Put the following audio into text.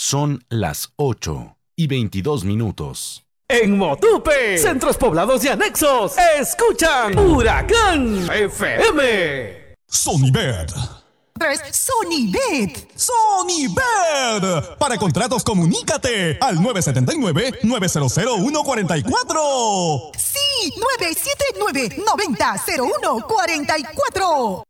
Son las 8:22. En Motupe, centros poblados y anexos, escuchan Huracán FM. Sonibet. Sonibet. Sonibet. Para contratos, comunícate al 979-900-144. Sí, 979-90-0144.